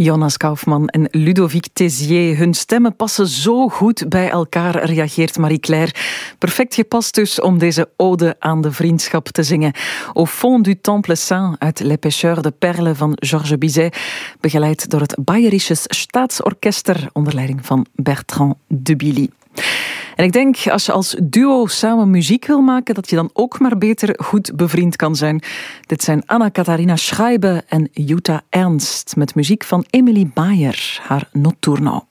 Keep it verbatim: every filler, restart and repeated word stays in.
Jonas Kaufmann en Ludovic Tézier. Hun stemmen passen zo goed bij elkaar, reageert Marie-Claire. Perfect gepast dus om deze ode aan de vriendschap te zingen. Au fond du Temple Saint uit Les Pêcheurs de Perles van Georges Bizet. Begeleid door het Bayerisches Staatsorchester onder leiding van Bertrand de Billy. En ik denk, als je als duo samen muziek wil maken, dat je dan ook maar beter goed bevriend kan zijn. Dit zijn Anna-Katharina Schreiber en Jutta Ernst met muziek van Emily Mayer, haar Notturno.